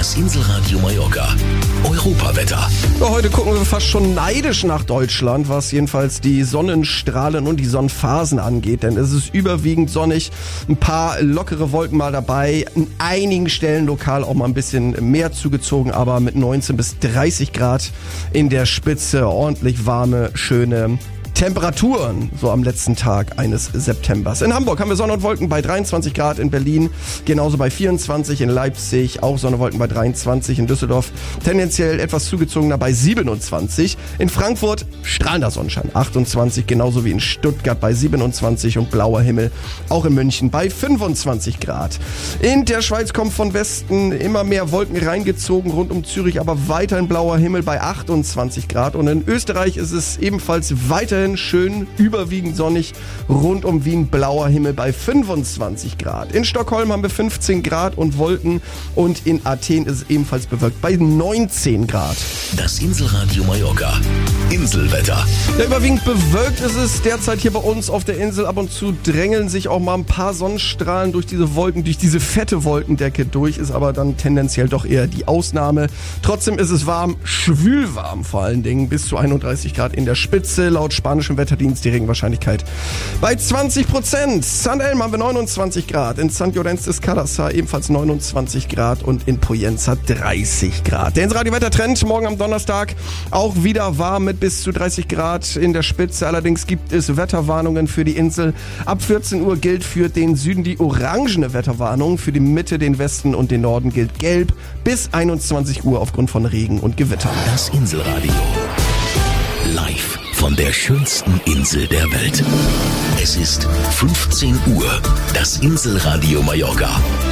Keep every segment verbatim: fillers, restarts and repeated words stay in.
Das Inselradio Mallorca. Europawetter. Ja, heute gucken wir fast schon neidisch nach Deutschland, was jedenfalls die Sonnenstrahlen und die Sonnenphasen angeht. Denn es ist überwiegend sonnig, ein paar lockere Wolken mal dabei, an einigen Stellen lokal auch mal ein bisschen mehr zugezogen, aber mit neunzehn bis dreißig Grad in der Spitze, ordentlich warme, schöne Temperaturen, so am letzten Tag eines Septembers. In Hamburg haben wir Sonne und Wolken bei dreiundzwanzig Grad, in Berlin genauso bei vierundzwanzig, in Leipzig auch Sonne und Wolken bei dreiundzwanzig, in Düsseldorf tendenziell etwas zugezogener bei siebenundzwanzig, in Frankfurt strahlender Sonnenschein, achtundzwanzig, genauso wie in Stuttgart bei siebenundzwanzig und blauer Himmel, auch in München bei fünfundzwanzig Grad. In der Schweiz kommen von Westen immer mehr Wolken reingezogen, rund um Zürich aber weiterhin blauer Himmel bei achtundzwanzig Grad und in Österreich ist es ebenfalls weiterhin schön überwiegend sonnig, rund um Wien blauer Himmel bei fünfundzwanzig Grad. In Stockholm haben wir fünfzehn Grad und Wolken und in Athen ist es ebenfalls bewölkt bei neunzehn Grad. Das Inselradio Mallorca. Inselwetter. Ja, überwiegend bewölkt ist es derzeit hier bei uns auf der Insel. Ab und zu drängeln sich auch mal ein paar Sonnenstrahlen durch diese Wolken, durch diese fette Wolkendecke durch, ist aber dann tendenziell doch eher die Ausnahme. Trotzdem ist es warm, schwülwarm vor allen Dingen, bis zu einunddreißig Grad in der Spitze, laut Spanischen Wetterdienst die Regenwahrscheinlichkeit bei zwanzig Prozent. San Elm haben wir neunundzwanzig Grad, in San Llorenç des Cardassar ebenfalls neunundzwanzig Grad und in Poyenza dreißig Grad. Der Inselradio-Wettertrend morgen am Donnerstag auch wieder warm mit bis zu dreißig Grad in der Spitze. Allerdings gibt es Wetterwarnungen für die Insel. Ab vierzehn Uhr gilt für den Süden die orangene Wetterwarnung. Für die Mitte, den Westen und den Norden gilt gelb bis einundzwanzig Uhr aufgrund von Regen und Gewitter. Das Inselradio. Live von der schönsten Insel der Welt. Es ist fünfzehn Uhr. Das Inselradio Mallorca.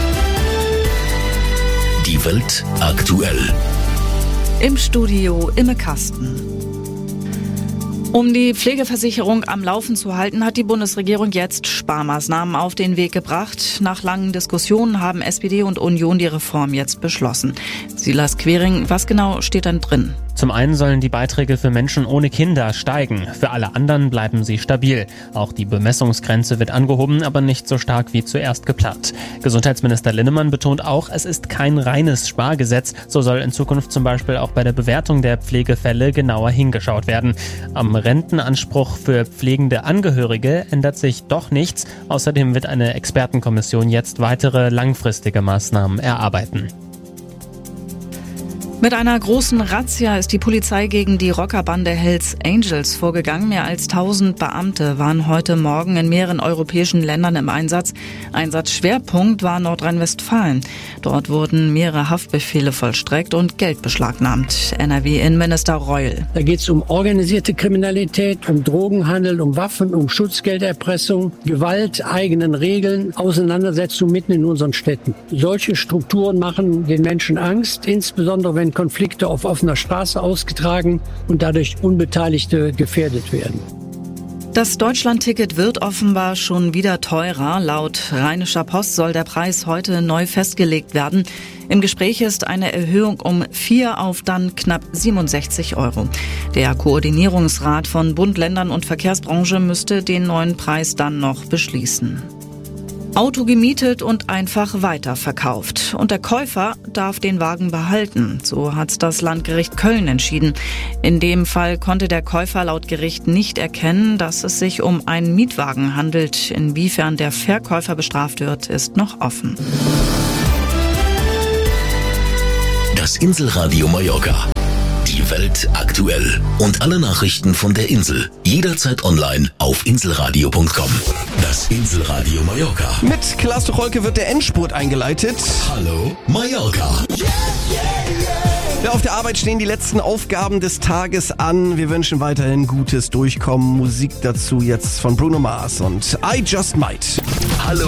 Die Welt aktuell. Im Studio Imme Kasten. Um die Pflegeversicherung am Laufen zu halten, hat die Bundesregierung jetzt Sparmaßnahmen auf den Weg gebracht. Nach langen Diskussionen haben S P D und Union die Reform jetzt beschlossen. Silas Quering, was genau steht dann drin? Zum einen sollen die Beiträge für Menschen ohne Kinder steigen. Für alle anderen bleiben sie stabil. Auch die Bemessungsgrenze wird angehoben, aber nicht so stark wie zuerst geplant. Gesundheitsminister Linnemann betont auch, es ist kein reines Spargesetz. So soll in Zukunft zum Beispiel auch bei der Bewertung der Pflegefälle genauer hingeschaut werden. Am Rentenanspruch für pflegende Angehörige ändert sich doch nichts. Außerdem wird eine Expertenkommission jetzt weitere langfristige Maßnahmen erarbeiten. Mit einer großen Razzia ist die Polizei gegen die Rockerbande Hells Angels vorgegangen. Mehr als tausend Beamte waren heute Morgen in mehreren europäischen Ländern im Einsatz. Einsatzschwerpunkt war Nordrhein-Westfalen. Dort wurden mehrere Haftbefehle vollstreckt und Geld beschlagnahmt. N R W-Innenminister Reul. Da geht es um organisierte Kriminalität, um Drogenhandel, um Waffen, um Schutzgelderpressung, Gewalt, eigenen Regeln, Auseinandersetzung mitten in unseren Städten. Solche Strukturen machen den Menschen Angst, insbesondere wenn Konflikte auf offener Straße ausgetragen und dadurch Unbeteiligte gefährdet werden. Das Deutschlandticket wird offenbar schon wieder teurer. Laut Rheinischer Post soll der Preis heute neu festgelegt werden. Im Gespräch ist eine Erhöhung um vier auf dann knapp siebenundsechzig Euro. Der Koordinierungsrat von Bund, Ländern und Verkehrsbranche müsste den neuen Preis dann noch beschließen. Auto gemietet und einfach weiterverkauft. Und der Käufer darf den Wagen behalten. So hat das Landgericht Köln entschieden. In dem Fall konnte der Käufer laut Gericht nicht erkennen, dass es sich um einen Mietwagen handelt. Inwiefern der Verkäufer bestraft wird, ist noch offen. Das Inselradio Mallorca. Die Welt aktuell. Und alle Nachrichten von der Insel. Jederzeit online auf inselradio punkt com. Das Inselradio Mallorca. Mit Klaas Tucholke wird der Endspurt eingeleitet. Hallo Mallorca. Ja, auf der Arbeit stehen die letzten Aufgaben des Tages an. Wir wünschen weiterhin gutes Durchkommen. Musik dazu jetzt von Bruno Mars und I Just Might. Hallo